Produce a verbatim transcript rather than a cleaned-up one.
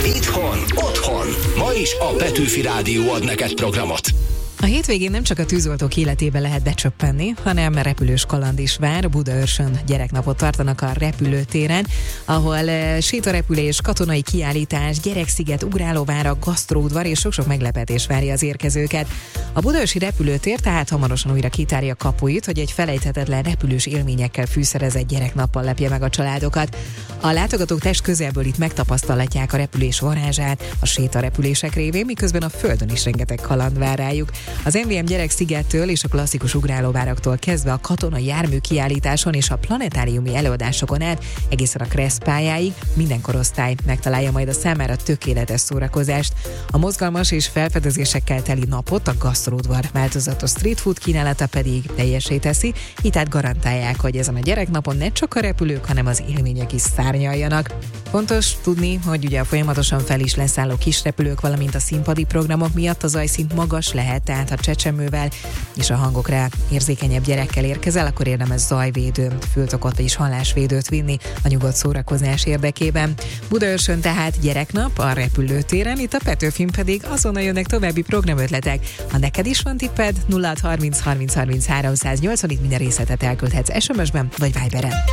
Itthon, otthon. Ma is a Petőfi Rádió ad neked programot. A hétvégén nem csak a tűzoltók életébe lehet becsöppenni, hanem repülős kaland is vár. Budaörsön gyereknapot tartanak a repülőtéren, ahol sétarepülés, katonai kiállítás, gyereksziget, ugrálóvárak, gasztróudvar és sok-sok meglepetés várja az érkezőket. A budaörsi repülőtér tehát hamarosan újra kitárja kapuit, hogy egy felejthetetlen repülős élményekkel fűszerezett gyereknappal lepje meg a családokat. A látogatók test közelből itt megtapasztalhatják a repülés varázsát, a sétarepülések révén, miközben a földön is rengeteg kaland vár rájuk. Az em vé em Gyerekszigettől és a klasszikus ugrálóváraktól kezdve a katonai jármű kiállításon és a planetáriumi előadásokon át egészen a Kressz pályáig minden korosztály megtalálja majd a számára tökéletes szórakozást. A mozgalmas és felfedezésekkel teli napot a gasztróudvar változatos street food kínálata pedig teljessé teszi, így tehát garantálják, hogy ezen a gyereknapon ne csak a repülők, hanem az élmények is szárnyaljanak. Fontos tudni, hogy ugye a folyamatosan fel is leszálló kisrepülők, valamint a színpadi programok miatt a zajszint magas lehet, tehát ha csecsemővel és a hangokra érzékenyebb gyerekkel érkezel, akkor érdemes zajvédő, fültokot és hallásvédőt vinni a nyugodt szórakozás érdekében. Budaörsön tehát gyereknap a repülőtéren, itt a Petőfin pedig azonnal jönnek további programötletek. Ha neked is van tipped, nulla hat harminc harminc harminc háromszáznyolcvan, itt minden részletet elküldhetsz es em es-ben vagy Viberen.